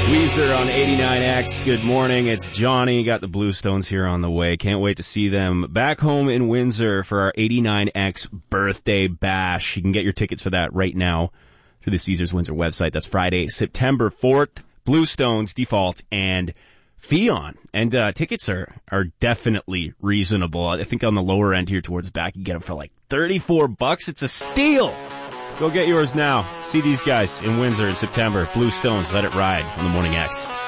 Weezer on 89X. Good morning. It's Johnny. Got the Bluestones here on the way. Can't wait to see them back home in Windsor for our 89X birthday bash. You can get your tickets for that right now through the Caesars Windsor website. That's Friday, September 4th. Bluestones, Default, and Fion. And tickets are definitely reasonable. I think on the lower end here towards the back, you get them for like $34. It's a steal. Go get yours now. See these guys in Windsor in September. Bluestones, Let It Ride on the Morning X.